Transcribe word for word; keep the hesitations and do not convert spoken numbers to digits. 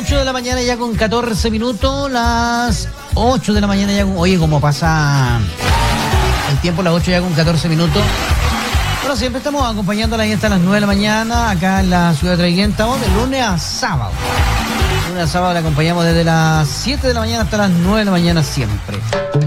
ocho de la mañana ya con catorce minutos, las ocho de la mañana ya con... Oye, ¿cómo pasa el tiempo? Las ocho ya con catorce minutos. Bueno, siempre estamos acompañándola ahí hasta las nueve de la mañana, acá en la ciudad de Traiguenta, de lunes a sábado. De lunes a sábado la acompañamos desde las siete de la mañana hasta las nueve de la mañana siempre.